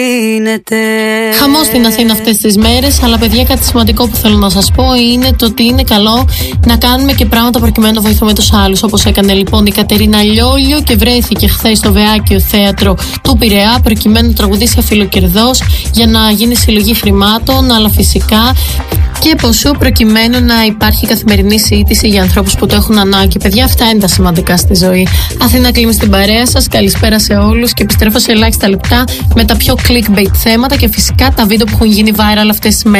Χαμός στην Αθήνα αυτές τις μέρες, αλλά παιδιά, κάτι σημαντικό που θέλω να σας πω είναι το ότι είναι καλό να κάνουμε και πράγματα προκειμένου να βοηθούμε τους άλλους. Όπως έκανε λοιπόν η Κατερίνα Λιόλιο και βρέθηκε χθες στο Βεάκιο Θέατρο του Πειραιά προκειμένου να τραγουδήσει αφιλοκερδός για να γίνει συλλογή χρημάτων, αλλά φυσικά και ποσού προκειμένου να υπάρχει καθημερινή σύντηση για ανθρώπους που το έχουν ανάγκη. Παιδιά, αυτά είναι τα σημαντικά στη ζωή. Αθήνα κλείνει στην παρέα σας. Καλησπέρα σε όλους και επιστρέφω σε ελάχιστα λεπτά με τα πιο clickbait θέματα και φυσικά τα βίντεο που έχουν γίνει viral αυτές τις μέρες.